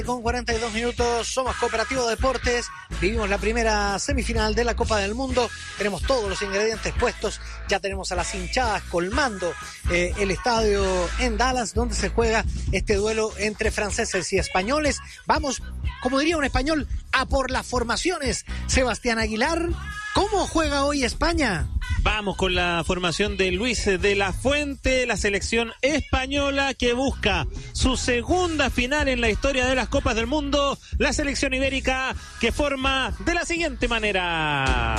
Con 42 minutos, somos Cooperativo Deportes, vivimos la primera semifinal de la Copa del Mundo, tenemos todos los ingredientes puestos, ya tenemos a las hinchadas colmando el estadio en Dallas, donde se juega este duelo entre franceses y españoles. Vamos, como diría un español, a por las formaciones. Sebastián Aguilar, ¿cómo juega hoy España? Vamos con la formación de Luis de la Fuente, la selección española que busca su segunda final en la historia de las Copas del Mundo, la selección ibérica que forma de la siguiente manera.